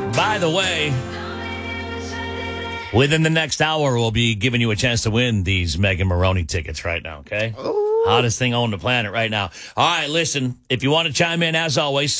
By the way, within the next hour, we'll be giving you a chance to win these Megan Maroney tickets right now, okay? Ooh. Hottest thing on the planet right now. All right, listen, if you want to chime in, as always,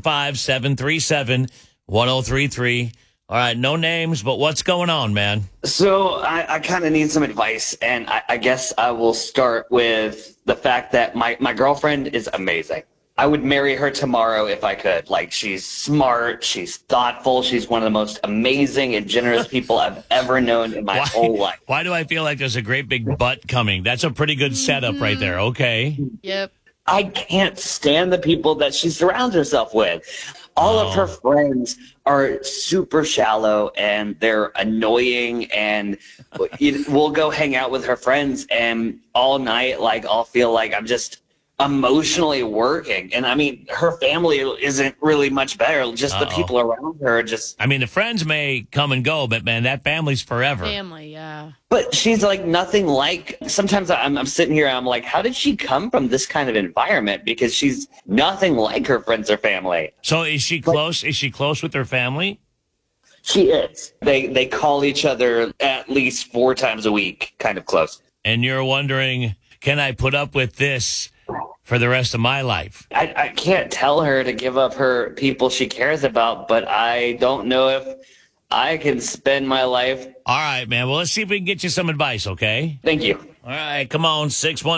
615-737-1033. All right, no names, but what's going on, man? So I kind of need some advice, and I guess I will start with the fact that my girlfriend is amazing. I would marry her tomorrow if I could. Like, she's smart, she's thoughtful, she's one of the most amazing and generous people I've ever known in my whole life. Why do I feel like there's a great big butt coming? That's a pretty good setup right there, okay? Yep. I can't stand the people that she surrounds herself with. All of her friends are super shallow and they're annoying, and we'll go hang out with her friends, and all night, like, I'll feel like I'm just emotionally working. And I mean, her family isn't really much better. Just the people around her just... I mean, the friends may come and go, but man, that family's forever. Family, yeah. But she's like nothing like... Sometimes I'm sitting here and I'm like, how did she come from this kind of environment? Because she's nothing like her friends or family. So is she close? Is she close with her family? She is. They call each other at least 4 times a week, kind of close. And you're wondering, can I put up with this for the rest of my life? I can't tell her to give up her people she cares about, but I don't know if I can spend my life. All right, man. Well, let's see if we can get you some advice, okay? Thank you. All right, come on.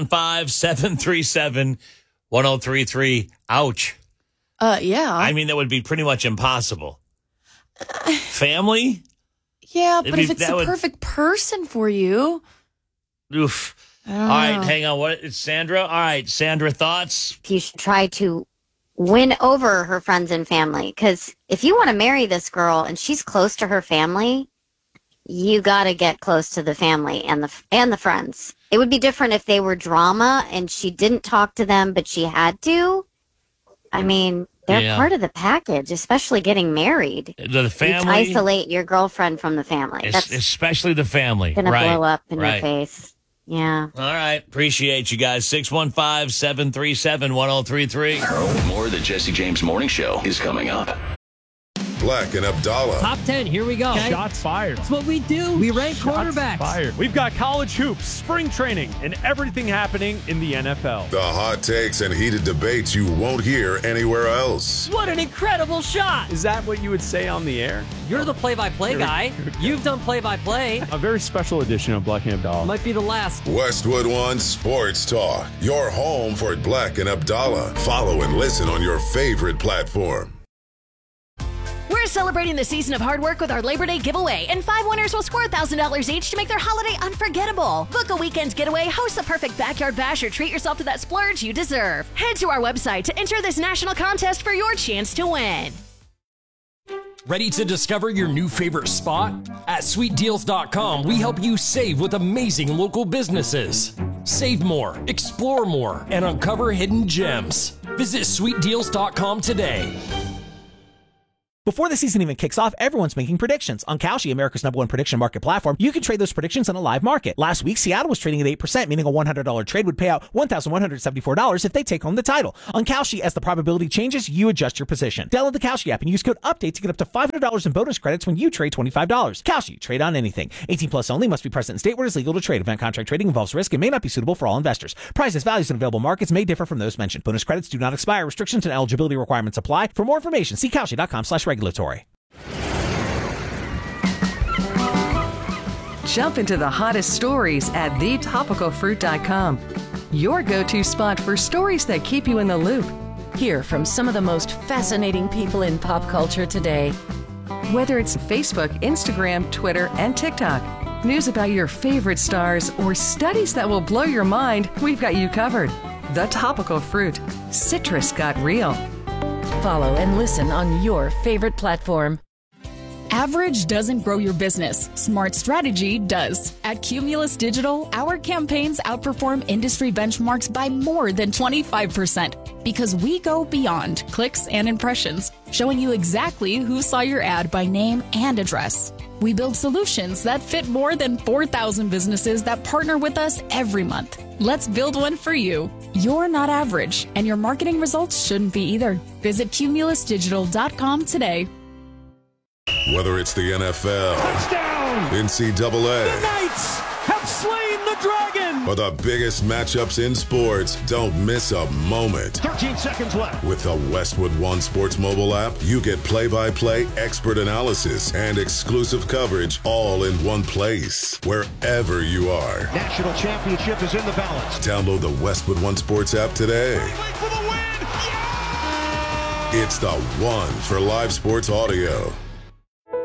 615-737-1033. Ouch. Yeah. I mean, that would be pretty much impossible. Family? Yeah, but if it's the perfect person for you. Oof. All right, hang on. What? It's Sandra. All right, Sandra, thoughts? You should try to win over her friends and family, because if you want to marry this girl and she's close to her family, you got to get close to the family and the friends. It would be different if they were drama and she didn't talk to them, but she had to. I mean, they're part of the package, especially getting married. The family. You isolate your girlfriend from the family. That's especially the family. Going to blow up in your face. Yeah. All right. Appreciate you guys. 615-737-1033. More of the Jesse James Morning Show is coming up. Black and Abdallah. Top 10, here we go. Okay. Shots fired. That's what we do. We rank quarterbacks. Fired. We've got college hoops, spring training, and everything happening in the NFL. The hot takes and heated debates you won't hear anywhere else. What an incredible shot. Is that what you would say on the air? You're the play-by-play guy. You've done play-by-play. A very special edition of Black and Abdallah. Might be the last. Westwood One Sports Talk. Your home for Black and Abdallah. Follow and listen on your favorite platform. We're celebrating the season of hard work with our Labor Day giveaway, and 5 winners will score $1,000 each to make their holiday unforgettable. Book a weekend getaway, host the perfect backyard bash, or treat yourself to that splurge you deserve. Head to our website to enter this national contest for your chance to win. Ready to discover your new favorite spot? At sweetdeals.com, we help you save with amazing local businesses. Save more, explore more, and uncover hidden gems. Visit sweetdeals.com today. Before the season even kicks off, everyone's making predictions. On Kalshi, America's #1 prediction market platform, you can trade those predictions on a live market. Last week, Seattle was trading at 8%, meaning a $100 trade would pay out $1,174 if they take home the title. On Kalshi, as the probability changes, you adjust your position. Download the Kalshi app and use code UPDATE to get up to $500 in bonus credits when you trade $25. Kalshi, trade on anything. 18 plus only, must be present in state where it is legal to trade. Event contract trading involves risk and may not be suitable for all investors. Prices, values, and available markets may differ from those mentioned. Bonus credits do not expire. Restrictions and eligibility requirements apply. For more information, see Kalshi.com/regulatory. Jump into the hottest stories at thetopicalfruit.com. Your go-to spot for stories that keep you in the loop. Hear from some of the most fascinating people in pop culture today. Whether it's Facebook, Instagram, Twitter, and TikTok, news about your favorite stars, or studies that will blow your mind, we've got you covered. The Topical Fruit. Citrus got real. Follow and listen on your favorite platform. Average doesn't grow your business. Smart strategy does. At Cumulus Digital, our campaigns outperform industry benchmarks by more than 25% because we go beyond clicks and impressions, showing you exactly who saw your ad by name and address. We build solutions that fit more than 4,000 businesses that partner with us every month. Let's build one for you. You're not average, and your marketing results shouldn't be either. Visit cumulusdigital.com today. Whether it's the NFL, Touchdown! NCAA, The Knights have slain the dragon! or the biggest matchups in sports, don't miss a moment. 13 seconds left. With the Westwood One Sports mobile app, you get play-by-play expert analysis and exclusive coverage all in one place, wherever you are. National championship is in the balance. Download the Westwood One Sports app today. For the win! It's the one for live sports audio.